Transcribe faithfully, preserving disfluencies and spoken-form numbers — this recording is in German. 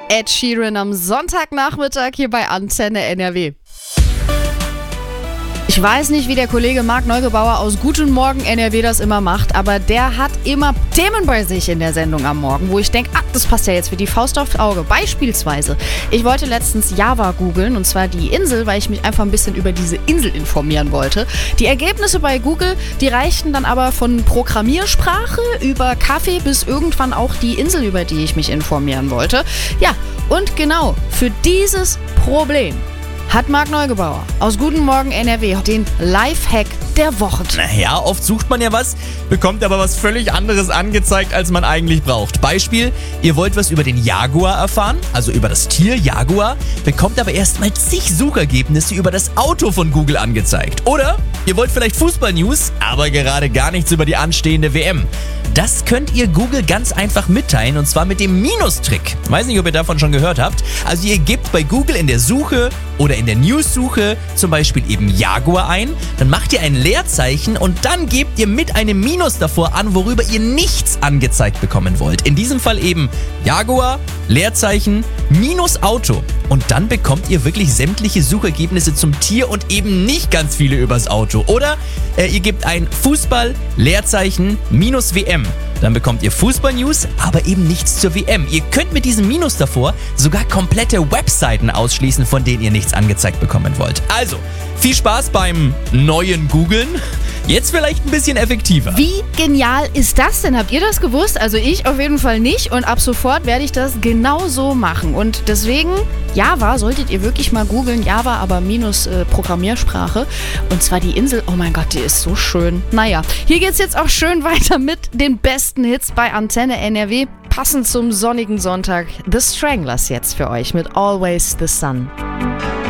Ed Sheeran am Sonntagnachmittag hier bei Antenne N R W. Ich weiß nicht, wie der Kollege Marc Neugebauer aus Guten Morgen N R W das immer macht, aber der hat immer Themen bei sich in der Sendung am Morgen, wo ich denke, ah, das passt ja jetzt wie die Faust aufs Auge. Beispielsweise, ich wollte letztens Java googeln, und zwar die Insel, weil ich mich einfach ein bisschen über diese Insel informieren wollte. Die Ergebnisse bei Google, die reichten dann aber von Programmiersprache über Kaffee bis irgendwann auch die Insel, über die ich mich informieren wollte. Ja, und genau für dieses Problem hat Marc Neugebauer aus Guten Morgen N R W den Lifehack der Woche. Naja, oft sucht man ja was, bekommt aber was völlig anderes angezeigt, als man eigentlich braucht. Beispiel, ihr wollt was über den Jaguar erfahren, also über das Tier Jaguar, bekommt aber erstmal zig Suchergebnisse über das Auto von Google angezeigt. Oder ihr wollt vielleicht Fußball-News, aber gerade gar nichts über die anstehende W M. Das könnt ihr Google ganz einfach mitteilen, und zwar mit dem Minustrick. Weiß nicht, ob ihr davon schon gehört habt. Also ihr gebt bei Google in der Suche oder in der News-Suche zum Beispiel eben Jaguar ein, dann macht ihr ein Leerzeichen und dann gebt ihr mit einem Minus davor an, worüber ihr nichts angezeigt bekommen wollt. In diesem Fall eben Jaguar, Leerzeichen, minus Auto. Und dann bekommt ihr wirklich sämtliche Suchergebnisse zum Tier und eben nicht ganz viele übers Auto. Oder äh, ihr gebt ein Fußball, Leerzeichen, minus W M. Dann bekommt ihr Fußball-News, aber eben nichts zur W M. Ihr könnt mit diesem Minus davor sogar komplette Webseiten ausschließen, von denen ihr nichts angezeigt bekommen wollt. Also, viel Spaß beim neuen Googlen. Jetzt vielleicht ein bisschen effektiver. Wie genial ist das denn? Habt ihr das gewusst? Also ich auf jeden Fall nicht, und ab sofort werde ich das genau so machen. Und deswegen, Java solltet ihr wirklich mal googeln. Java, aber minus äh, Programmiersprache. Und zwar die Insel, oh mein Gott, die ist so schön. Naja, hier geht's jetzt auch schön weiter mit den besten Hits bei Antenne N R W. Passend zum sonnigen Sonntag, The Stranglers jetzt für euch mit Always the Sun.